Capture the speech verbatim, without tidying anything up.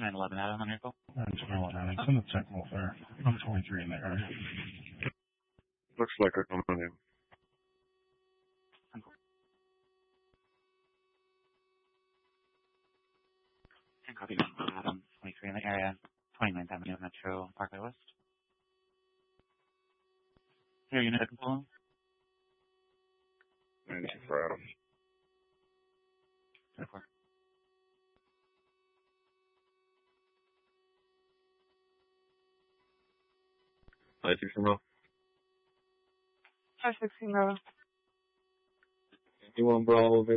nine eleven Adam on your call. nine twenty-one, and it's in the technical fair. I'm twenty-three in the area. Looks like a coming in. And copy Adam, twenty-three in the area, twenty-ninth Avenue, Metro Parkway West. Your unit at control. ninety-two for Adam. Therefore. five sixteen Bravo. five sixteen Bravo. You want Bravo,